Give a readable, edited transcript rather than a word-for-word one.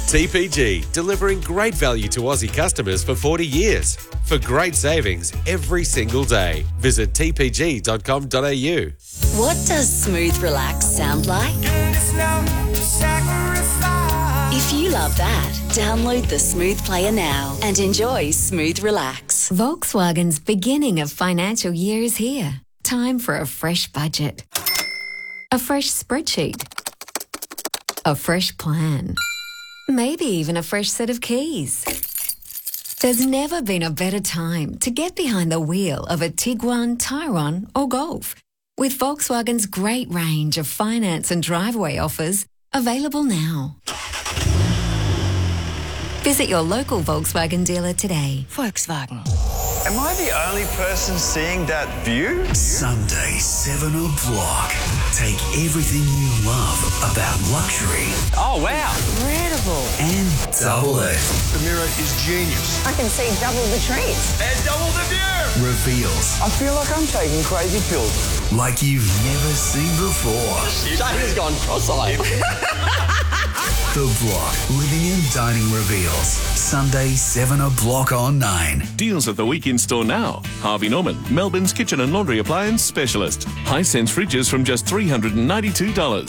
TPG, delivering great value to Aussie customers for 40 years. For great savings every single day, visit tpg.com.au. What does Smooth Relax sound like? If you love that, download the Smooth Player now and enjoy Smooth Relax. Volkswagen's beginning of financial year is here. Time for a fresh budget. A fresh spreadsheet. A fresh plan. Maybe even a fresh set of keys. There's never been a better time to get behind the wheel of a Tiguan, Tyrone or Golf, with Volkswagen's great range of finance and driveway offers available now. Visit your local Volkswagen dealer today. Volkswagen. Am I the only person seeing that view? Sunday, 7 o'clock. Take everything you love about luxury. Oh, wow. Incredible. And double it. The mirror is genius. I can see double the trees. And double the view. Reveals I feel like I'm taking crazy pills. like you've never seen before. Shane has gone cross-eyed. The Block Living and Dining reveals. Sunday, 7 o'clock on 9. Deals at the Weekend Store now. Harvey Norman, Melbourne's kitchen and laundry appliance specialist. Hisense fridges from just $392.